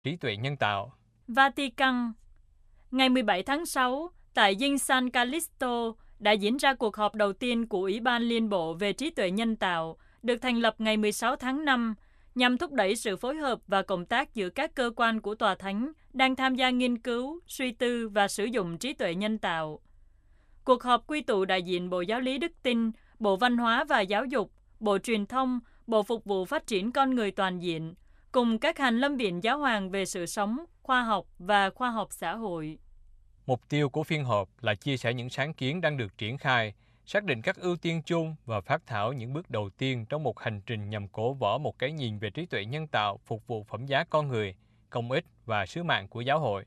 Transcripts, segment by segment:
trí tuệ nhân tạo. Vatican. Ngày 17 tháng 6, tại dinh San Callisto đã diễn ra cuộc họp đầu tiên của Ủy ban Liên bộ về trí tuệ nhân tạo, được thành lập ngày 16 tháng 5, nhằm thúc đẩy sự phối hợp và cộng tác giữa các cơ quan của Tòa Thánh đang tham gia nghiên cứu, suy tư và sử dụng trí tuệ nhân tạo. Cuộc họp quy tụ đại diện Bộ Giáo lý Đức Tin, Bộ Văn hóa và Giáo dục, Bộ Truyền thông, Bộ Phục vụ Phát triển Con người toàn diện, cùng các hành lâm viện giáo hoàng về sự sống, khoa học và khoa học xã hội. Mục tiêu của phiên họp là chia sẻ những sáng kiến đang được triển khai, xác định các ưu tiên chung và phác thảo những bước đầu tiên trong một hành trình nhằm cổ võ một cái nhìn về trí tuệ nhân tạo phục vụ phẩm giá con người, công ích và sứ mạng của giáo hội.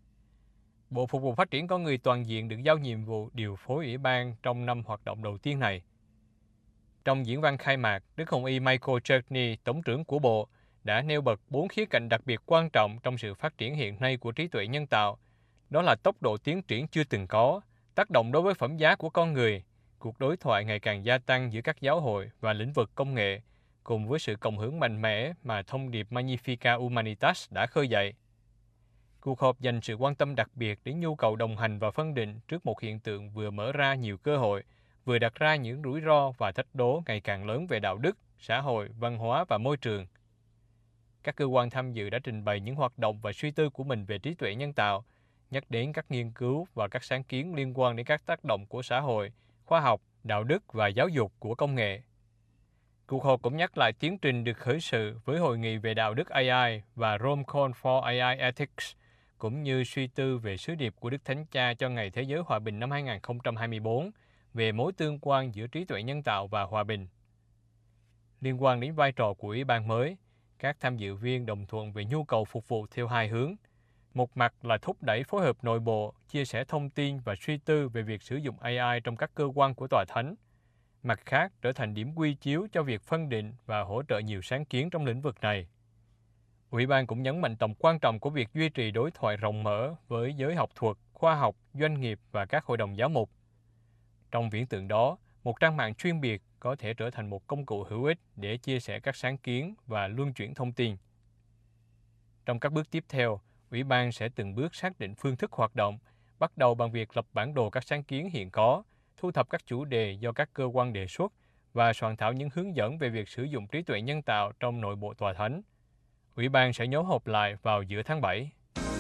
Bộ Phục vụ Phát triển Con người toàn diện được giao nhiệm vụ điều phối ủy ban trong năm hoạt động đầu tiên này. Trong diễn văn khai mạc, Đức Hồng Y Michael Cherny, Tổng trưởng của Bộ, đã nêu bật 4 khía cạnh đặc biệt quan trọng trong sự phát triển hiện nay của trí tuệ nhân tạo. Đó là tốc độ tiến triển chưa từng có, tác động đối với phẩm giá của con người, cuộc đối thoại ngày càng gia tăng giữa các giáo hội và lĩnh vực công nghệ, cùng với sự cộng hưởng mạnh mẽ mà thông điệp Magnificat Humanitas đã khơi dậy. Cuộc họp dành sự quan tâm đặc biệt đến nhu cầu đồng hành và phân định trước một hiện tượng vừa mở ra nhiều cơ hội, vừa đặt ra những rủi ro và thách đố ngày càng lớn về đạo đức, xã hội, văn hóa và môi trường. Các cơ quan tham dự đã trình bày những hoạt động và suy tư của mình về trí tuệ nhân tạo, nhắc đến các nghiên cứu và các sáng kiến liên quan đến các tác động của xã hội, khoa học, đạo đức và giáo dục của công nghệ. Cuộc họp cũng nhắc lại tiến trình được khởi sự với Hội nghị về đạo đức AI và Rome Call for AI Ethics, cũng như suy tư về sứ điệp của Đức Thánh Cha cho Ngày Thế giới Hòa bình năm 2024 về mối tương quan giữa trí tuệ nhân tạo và hòa bình. Liên quan đến vai trò của Ủy ban mới, các tham dự viên đồng thuận về nhu cầu phục vụ theo hai hướng. Một mặt là thúc đẩy phối hợp nội bộ, chia sẻ thông tin và suy tư về việc sử dụng AI trong các cơ quan của Tòa Thánh. Mặt khác, trở thành điểm quy chiếu cho việc phân định và hỗ trợ nhiều sáng kiến trong lĩnh vực này. Ủy ban cũng nhấn mạnh tầm quan trọng của việc duy trì đối thoại rộng mở với giới học thuật, khoa học, doanh nghiệp và các hội đồng giáo mục. Trong viễn tượng đó, một trang mạng chuyên biệt có thể trở thành một công cụ hữu ích để chia sẻ các sáng kiến và luân chuyển thông tin. Trong các bước tiếp theo, Ủy ban sẽ từng bước xác định phương thức hoạt động, bắt đầu bằng việc lập bản đồ các sáng kiến hiện có, thu thập các chủ đề do các cơ quan đề xuất và soạn thảo những hướng dẫn về việc sử dụng trí tuệ nhân tạo trong nội bộ Tòa Thánh. Ủy ban sẽ nhóm họp lại vào giữa tháng 7.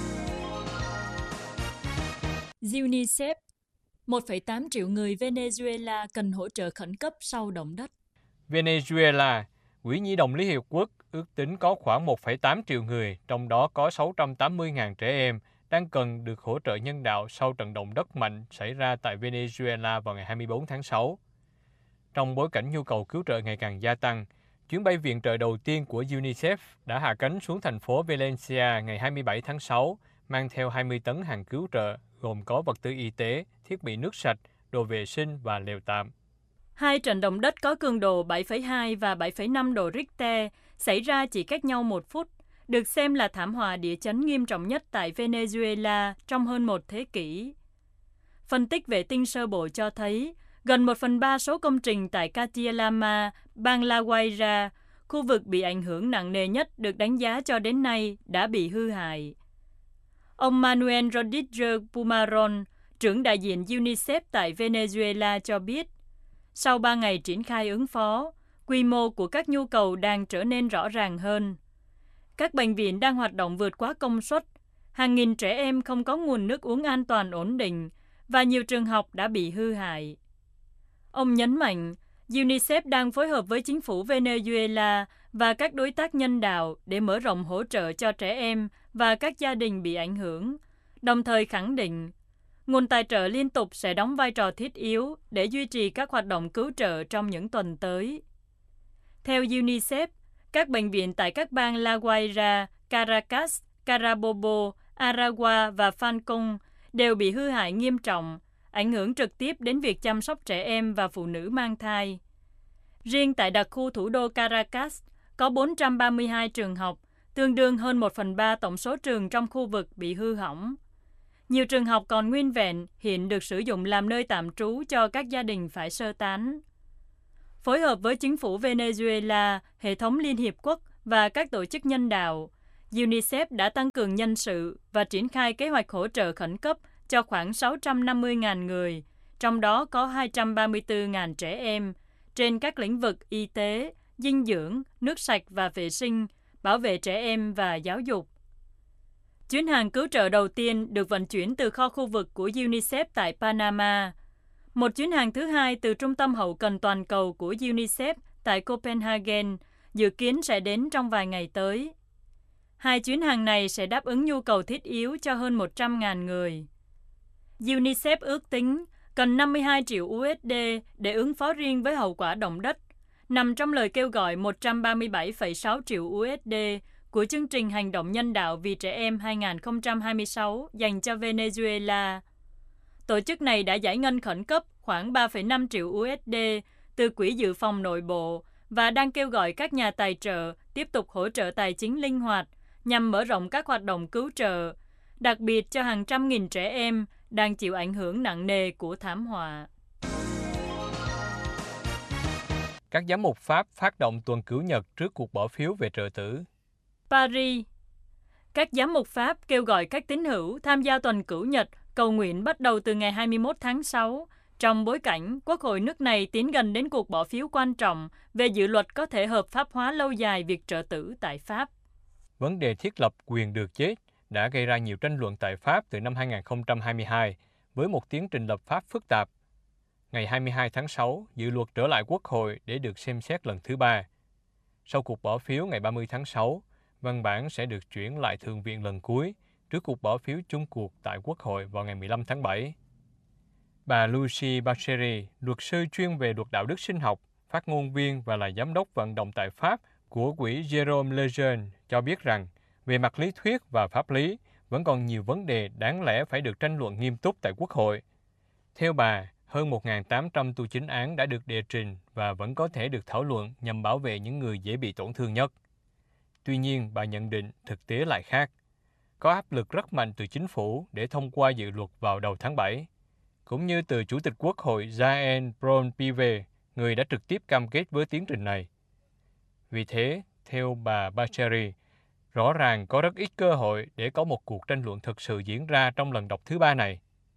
UNICEF. 1,8 triệu người Venezuela cần hỗ trợ khẩn cấp sau động đất. Venezuela, Quỹ Nhi đồng Liên Hiệp Quốc ước tính có khoảng 1,8 triệu người, trong đó có 680.000 trẻ em, đang cần được hỗ trợ nhân đạo sau trận động đất mạnh xảy ra tại Venezuela vào ngày 24 tháng 6. Trong bối cảnh nhu cầu cứu trợ ngày càng gia tăng, chuyến bay viện trợ đầu tiên của UNICEF đã hạ cánh xuống thành phố Valencia ngày 27 tháng 6, mang theo 20 tấn hàng cứu trợ, gồm có vật tư y tế, thiết bị nước sạch, đồ vệ sinh và lều tạm. Hai trận động đất có cường độ 7,2 và 7,5 độ Richter xảy ra chỉ cách nhau 1 phút, được xem là thảm họa địa chấn nghiêm trọng nhất tại Venezuela trong hơn một thế kỷ. Phân tích vệ tinh sơ bộ cho thấy, gần 1/3 số công trình tại Catialama, bang La Guaira, khu vực bị ảnh hưởng nặng nề nhất được đánh giá cho đến nay, đã bị hư hại. Ông Manuel Rodríguez Pumaron, trưởng đại diện UNICEF tại Venezuela cho biết, sau 3 ngày triển khai ứng phó, quy mô của các nhu cầu đang trở nên rõ ràng hơn. Các bệnh viện đang hoạt động vượt quá công suất, hàng nghìn trẻ em không có nguồn nước uống an toàn ổn định và nhiều trường học đã bị hư hại. Ông nhấn mạnh, UNICEF đang phối hợp với chính phủ Venezuela và các đối tác nhân đạo để mở rộng hỗ trợ cho trẻ em và các gia đình bị ảnh hưởng, đồng thời khẳng định nguồn tài trợ liên tục sẽ đóng vai trò thiết yếu để duy trì các hoạt động cứu trợ trong những tuần tới. Theo UNICEF, các bệnh viện tại các bang La Guaira, Caracas, Carabobo, Aragua và Falcón đều bị hư hại nghiêm trọng, ảnh hưởng trực tiếp đến việc chăm sóc trẻ em và phụ nữ mang thai. Riêng tại đặc khu thủ đô Caracas, có 432 trường học, tương đương hơn 1/3 tổng số trường trong khu vực bị hư hỏng. Nhiều trường học còn nguyên vẹn, hiện được sử dụng làm nơi tạm trú cho các gia đình phải sơ tán. Phối hợp với chính phủ Venezuela, hệ thống Liên Hiệp Quốc và các tổ chức nhân đạo, UNICEF đã tăng cường nhân sự và triển khai kế hoạch hỗ trợ khẩn cấp cho khoảng 650.000 người, trong đó có 234.000 trẻ em, trên các lĩnh vực y tế, dinh dưỡng, nước sạch và vệ sinh, bảo vệ trẻ em và giáo dục. Chuyến hàng cứu trợ đầu tiên được vận chuyển từ kho khu vực của UNICEF tại Panama. Một chuyến hàng thứ hai từ Trung tâm Hậu cần Toàn cầu của UNICEF tại Copenhagen dự kiến sẽ đến trong vài ngày tới. Hai chuyến hàng này sẽ đáp ứng nhu cầu thiết yếu cho hơn 100.000 người. UNICEF ước tính cần 52 triệu USD để ứng phó riêng với hậu quả động đất, nằm trong lời kêu gọi 137,6 triệu USD của chương trình hành động nhân đạo vì trẻ em 2026 dành cho Venezuela. Tổ chức này đã giải ngân khẩn cấp khoảng 3,5 triệu USD từ Quỹ dự phòng nội bộ và đang kêu gọi các nhà tài trợ tiếp tục hỗ trợ tài chính linh hoạt nhằm mở rộng các hoạt động cứu trợ, đặc biệt cho hàng trăm nghìn trẻ em đang chịu ảnh hưởng nặng nề của thảm họa. Các giám mục Pháp phát động tuần cửu nhật trước cuộc bỏ phiếu về trợ tử. Paris. Các giám mục Pháp kêu gọi các tín hữu tham gia tuần cửu nhật cầu nguyện bắt đầu từ ngày 21 tháng 6, trong bối cảnh Quốc hội nước này tiến gần đến cuộc bỏ phiếu quan trọng về dự luật có thể hợp pháp hóa lâu dài việc trợ tử tại Pháp. Vấn đề thiết lập quyền được chết đã gây ra nhiều tranh luận tại Pháp từ năm 2022 với một tiến trình lập pháp phức tạp. Ngày 22 tháng 6, dự luật trở lại Quốc hội để được xem xét lần thứ ba. Sau cuộc bỏ phiếu ngày 30 tháng 6, văn bản sẽ được chuyển lại Thượng viện lần cuối trước cuộc bỏ phiếu chung cuộc tại Quốc hội vào ngày 15 tháng 7. Bà Lucie Bacheri, luật sư chuyên về luật đạo đức sinh học, phát ngôn viên và là giám đốc vận động tại Pháp của quỹ Jérôme Lejeune cho biết rằng, về mặt lý thuyết và pháp lý, vẫn còn nhiều vấn đề đáng lẽ phải được tranh luận nghiêm túc tại Quốc hội. Theo bà, hơn 1.800 tu chính án đã được đệ trình và vẫn có thể được thảo luận nhằm bảo vệ những người dễ bị tổn thương nhất. Tuy nhiên, bà nhận định thực tế lại khác. Có áp lực rất mạnh từ chính phủ để thông qua dự luật vào đầu tháng 7, cũng như từ Chủ tịch Quốc hội Jean Braun-Pivet, người đã trực tiếp cam kết với tiến trình này. Vì thế, theo bà Bacheri, rõ ràng có rất ít cơ hội để có một cuộc tranh luận thực sự diễn ra trong lần đọc thứ ba này.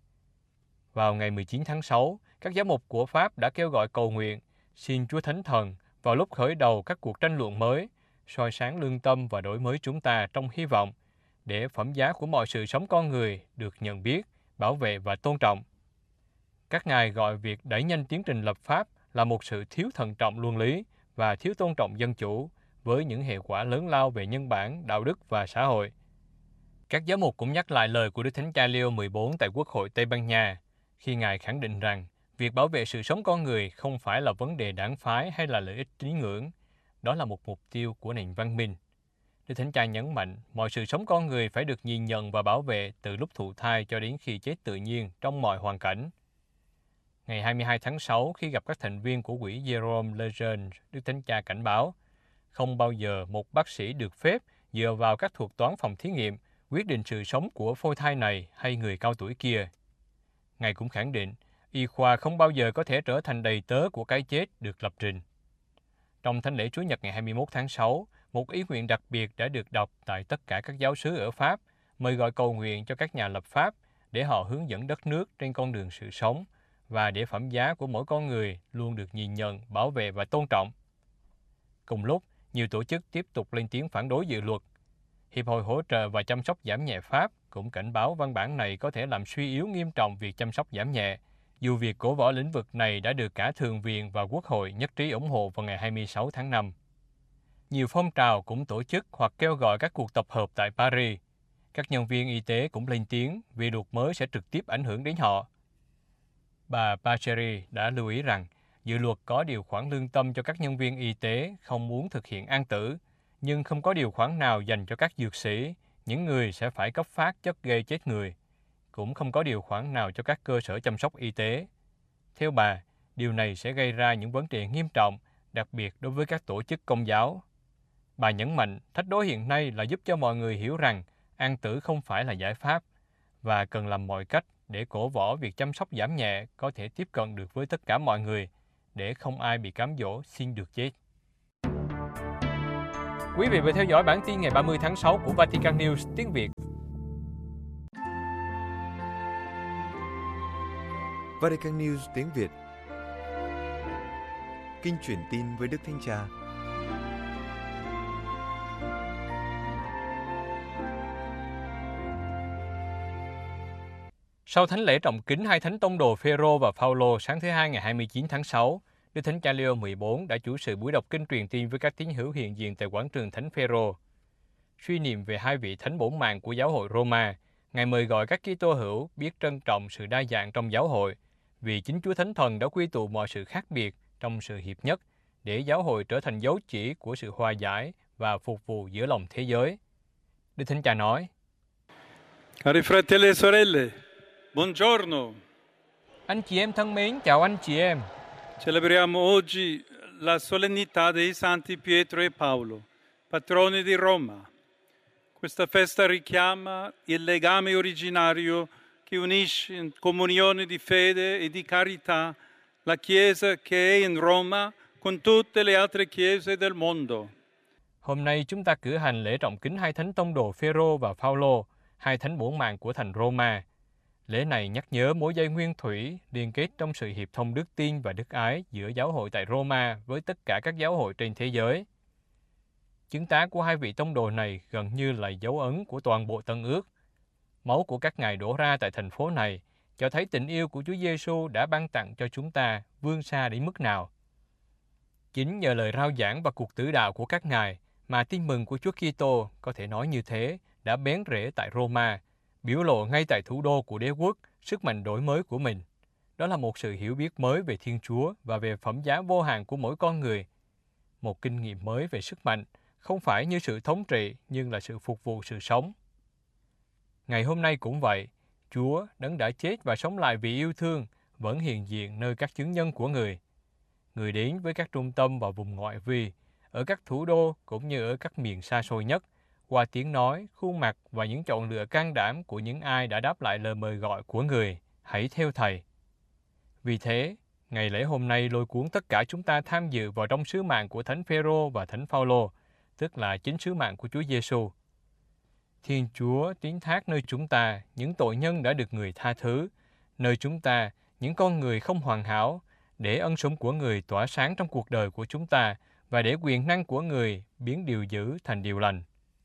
Vào ngày 19 tháng 6, các giám mục của Pháp đã kêu gọi cầu nguyện, xin Chúa Thánh Thần vào lúc khởi đầu các cuộc tranh luận mới, soi sáng lương tâm và đổi mới chúng ta trong hy vọng, để phẩm giá của mọi sự sống con người được nhận biết, bảo vệ và tôn trọng. Các ngài gọi việc đẩy nhanh tiến trình lập pháp là một sự thiếu thận trọng luân lý và thiếu tôn trọng dân chủ, với những hệ quả lớn lao về nhân bản, đạo đức và xã hội. Các giám mục cũng nhắc lại lời của Đức Thánh Cha Leo XIV tại Quốc hội Tây Ban Nha, khi ngài khẳng định rằng việc bảo vệ sự sống con người không phải là vấn đề đảng phái hay là lợi ích tín ngưỡng, đó là một mục tiêu của nền văn minh. Đức Thánh Cha nhấn mạnh mọi sự sống con người phải được nhìn nhận và bảo vệ từ lúc thụ thai cho đến khi chết tự nhiên trong mọi hoàn cảnh. Ngày 22 tháng 6, khi gặp các thành viên của quỹ Jérôme Lejeune, Đức Thánh Cha cảnh báo, không bao giờ một bác sĩ được phép dựa vào các thuật toán phòng thí nghiệm quyết định sự sống của phôi thai này hay người cao tuổi kia. Ngài cũng khẳng định, y khoa không bao giờ có thể trở thành đầy tớ của cái chết được lập trình. Trong thánh lễ Chúa Nhật ngày 21 tháng 6, một ý nguyện đặc biệt đã được đọc tại tất cả các giáo xứ ở Pháp, mời gọi cầu nguyện cho các nhà lập pháp để họ hướng dẫn đất nước trên con đường sự sống và để phẩm giá của mỗi con người luôn được nhìn nhận, bảo vệ và tôn trọng. Cùng lúc, nhiều tổ chức tiếp tục lên tiếng phản đối dự luật. Hiệp hội hỗ trợ và chăm sóc giảm nhẹ Pháp cũng cảnh báo văn bản này có thể làm suy yếu nghiêm trọng việc chăm sóc giảm nhẹ, dù việc cổ võ lĩnh vực này đã được cả Thượng viện và Quốc hội nhất trí ủng hộ vào ngày 26 tháng 5. Nhiều phong trào cũng tổ chức hoặc kêu gọi các cuộc tập hợp tại Paris. Các nhân viên y tế cũng lên tiếng vì luật mới sẽ trực tiếp ảnh hưởng đến họ. Bà Bacheri đã lưu ý rằng dự luật có điều khoản lương tâm cho các nhân viên y tế không muốn thực hiện an tử, nhưng không có điều khoản nào dành cho các dược sĩ, những người sẽ phải cấp phát chất gây chết người. Cũng không có điều khoản nào cho các cơ sở chăm sóc y tế. Theo bà, điều này sẽ gây ra những vấn đề nghiêm trọng, đặc biệt đối với các tổ chức công giáo. Bà nhấn mạnh thách đố hiện nay là giúp cho mọi người hiểu rằng an tử không phải là giải pháp và cần làm mọi cách để cổ võ việc chăm sóc giảm nhẹ có thể tiếp cận được với tất cả mọi người, để không ai bị cám dỗ xin được chết. Quý vị vừa theo dõi bản tin ngày 30 tháng 6 của Vatican News tiếng Việt. Vatican News tiếng Việt. Kinh truyền tin với Đức Thánh Cha. Sau thánh lễ trọng kính hai thánh tông đồ Phêrô và Phaolô sáng thứ Hai ngày 29 tháng 6, Đức Thánh Cha Leo 14 đã chủ sự buổi đọc kinh truyền tin với các tín hữu hiện diện tại quảng trường Thánh Phêrô. Suy niệm về hai vị thánh bổn mạng của giáo hội Roma, Ngài mời gọi các Kitô hữu biết trân trọng sự đa dạng trong giáo hội, vì chính Chúa Thánh Thần đã quy tụ mọi sự khác biệt trong sự hiệp nhất để giáo hội trở thành dấu chỉ của sự hòa giải và phục vụ giữa lòng thế giới. Đức Thánh Cha nói: Cari fratelli e sorelle, buongiorno. Anh chị em thân mến, chào anh chị em. Celebriamo oggi la solennità dei Santi Pietro e Paolo, patroni di Roma. Questa festa richiama il legame originario che unisce in comunione di fede e di carità la Chiesa che è in Roma con tutte le altre chiese del mondo. Hôm nay chúng ta cử hành lễ trọng kính hai thánh tông đồ Phêrô và Phaolô, hai thánh bổn mạng của thành Roma. Lễ này nhắc nhớ mối dây nguyên thủy liên kết trong sự hiệp thông đức tin và đức ái giữa giáo hội tại Roma với tất cả các giáo hội trên thế giới. Chứng tá của hai vị tông đồ này gần như là dấu ấn của toàn bộ Tân Ước. Máu của các ngài đổ ra tại thành phố này cho thấy tình yêu của Chúa Giêsu đã ban tặng cho chúng ta vươn xa đến mức nào. Chính nhờ lời rao giảng và cuộc tử đạo của các ngài mà tin mừng của Chúa Kitô, có thể nói như thế, đã bén rễ tại Roma, biểu lộ ngay tại thủ đô của đế quốc sức mạnh đổi mới của mình. Đó là một sự hiểu biết mới về Thiên Chúa và về phẩm giá vô hạn của mỗi con người. Một kinh nghiệm mới về sức mạnh, không phải như sự thống trị nhưng là sự phục vụ sự sống. Ngày hôm nay cũng vậy, Chúa, Đấng đã chết và sống lại vì yêu thương, vẫn hiện diện nơi các chứng nhân của người. Người đến với các trung tâm và vùng ngoại vi, ở các thủ đô cũng như ở các miền xa xôi nhất, qua tiếng nói, khuôn mặt và những chọn lựa can đảm của những ai đã đáp lại lời mời gọi của người, hãy theo Thầy. Vì thế, ngày lễ hôm nay lôi cuốn tất cả chúng ta tham dự vào trong sứ mạng của Thánh Phêrô và Thánh Phaolô, tức là chính sứ mạng của Chúa Giêsu. Thiên Chúa tín thác nơi chúng ta những tội nhân đã được người tha thứ, nơi chúng ta những con người không hoàn hảo, để ân sủng của người tỏa sáng trong cuộc đời của chúng ta và để quyền năng của người biến điều dữ thành điều lành.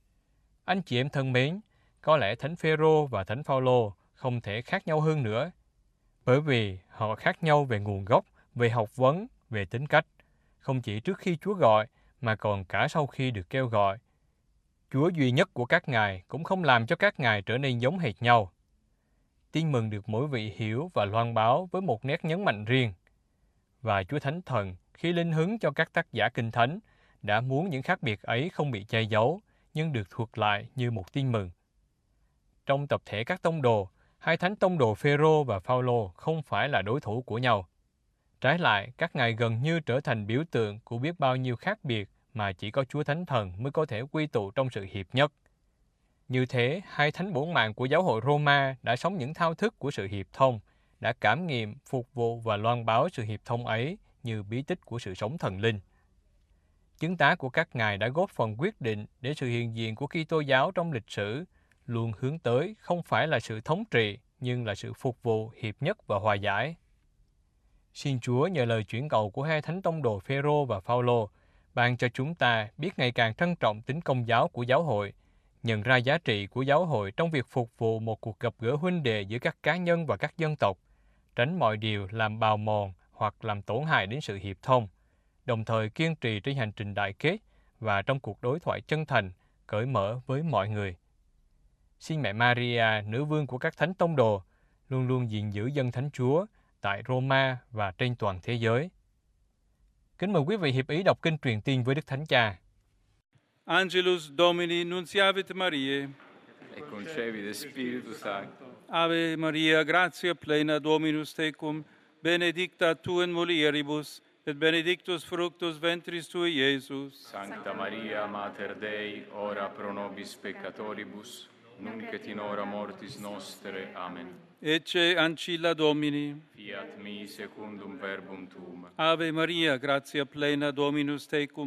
Anh chị em thân mến, có lẽ Thánh Phêrô và Thánh Phaolô không thể khác nhau hơn nữa, bởi vì họ khác nhau về nguồn gốc, về học vấn, về tính cách, không chỉ trước khi Chúa gọi mà còn cả sau khi được kêu gọi. Chúa duy nhất của các ngài cũng không làm cho các ngài trở nên giống hệt nhau. Tin mừng được mỗi vị hiểu và loan báo với một nét nhấn mạnh riêng. Và Chúa Thánh Thần, khi linh hứng cho các tác giả Kinh Thánh, đã muốn những khác biệt ấy không bị che giấu, nhưng được thuật lại như một tin mừng. Trong tập thể các tông đồ, hai thánh tông đồ Phêrô và Phaolô không phải là đối thủ của nhau. Trái lại, các ngài gần như trở thành biểu tượng của biết bao nhiêu khác biệt mà chỉ có Chúa Thánh Thần mới có thể quy tụ trong sự hiệp nhất. Như thế, hai thánh bổn mạng của giáo hội Roma đã sống những thao thức của sự hiệp thông, đã cảm nghiệm, phục vụ và loan báo sự hiệp thông ấy như bí tích của sự sống thần linh. Chứng tá của các ngài đã góp phần quyết định để sự hiện diện của Kitô giáo trong lịch sử luôn hướng tới không phải là sự thống trị, nhưng là sự phục vụ, hiệp nhất và hòa giải. Xin Chúa nhờ lời chuyển cầu của hai thánh tông đồ Phêrô và Phaolô ban cho chúng ta biết ngày càng trân trọng tính công giáo của giáo hội, nhận ra giá trị của giáo hội trong việc phục vụ một cuộc gặp gỡ huynh đệ giữa các cá nhân và các dân tộc, tránh mọi điều làm bào mòn hoặc làm tổn hại đến sự hiệp thông, đồng thời kiên trì trên hành trình đại kết và trong cuộc đối thoại chân thành, cởi mở với mọi người. Xin Mẹ Maria, nữ vương của các thánh tông đồ, luôn luôn gìn giữ dân Thánh Chúa tại Roma và trên toàn thế giới. Kính mời quý vị hiệp ý đọc kinh truyền tin với Đức Thánh Cha. Angelus Domini nunciavit Mariae. E concepit Spiritus Sancto. Ave Maria, gratia plena Dominus tecum, benedicta tu in mulieribus, et benedictus fructus ventris tui, Iesus. Sancta Maria, Mater Dei, ora pro nobis peccatoribus, nunc et in hora mortis nostre. Amen. Ecce ancilla Domini. Fiat mi secundum verbum tuum. Ave Maria, gratia plena Dominus tecum,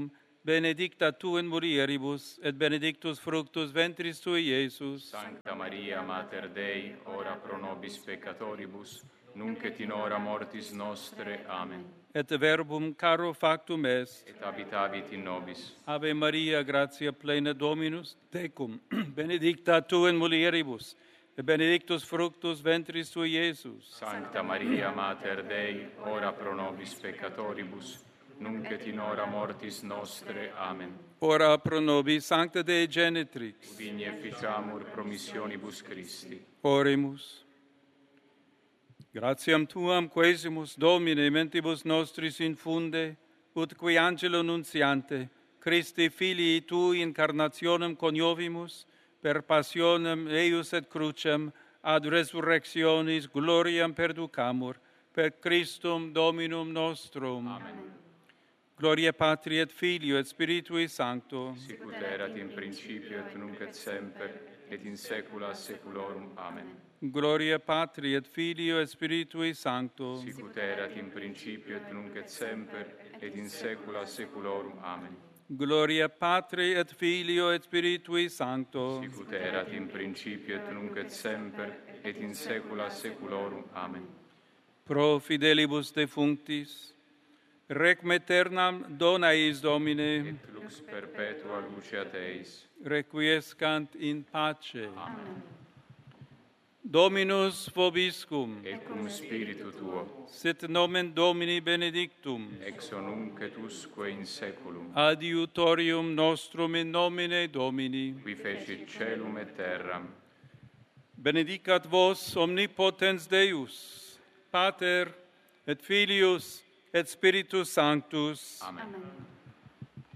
benedicta tu in mulieribus, et benedictus fructus ventris tui, Iesus. Sancta Maria, Mater Dei, ora pro nobis peccatoribus, nunc et in hora mortis nostre. Amen. Et verbum caro factum est. Et habitavit in nobis. Ave Maria, gratia plena Dominus tecum, benedicta tu in mulieribus, et benedictus fructus ventris tui, Iesus. Sancta Maria, Mater Dei, ora pro nobis peccatoribus, nunc et in hora mortis nostre. Amen. Ora pro nobis, Sancta Dei Genitrix. Udini efficiamur promissionibus Christi. Oremus. Gratiam Tuam quesimus, Domine, mentibus nostris infunde, ut qui angelo nuntiante, Christi Filii Tui incarnationem coniovimus, per passionem eius et crucem, ad resurrectionis gloriam perducamur, per Christum Dominum nostrum. Amen. Gloria Patri et Filio et Spiritui Sancto. Sicut erat in principio et nunc et semper, et in saecula saeculorum. Amen. Gloria Patri et Filio et Spiritui Sancto. Sicut erat in principio et nunc et semper, et in saecula saeculorum. Amen. Gloria Patri et Filio et Spiritui Sancto. Sicut erat in principio et nunc et semper, et in saecula saeculorum. Amen. Pro fidelibus defunctis, requiem aeternam dona eis Domine, Et lux perpetua luceat eis. requiescant in pace. Amen. Dominus vobiscum, Et cum spiritu tuo, sit nomen Domini benedictum, ex nunc et usque in saeculum, adiutorium nostrum in nomine Domini. qui fecit caelum et terram. Benedicat vos omnipotens Deus, Pater et Filius et Spiritus Sanctus. Amen.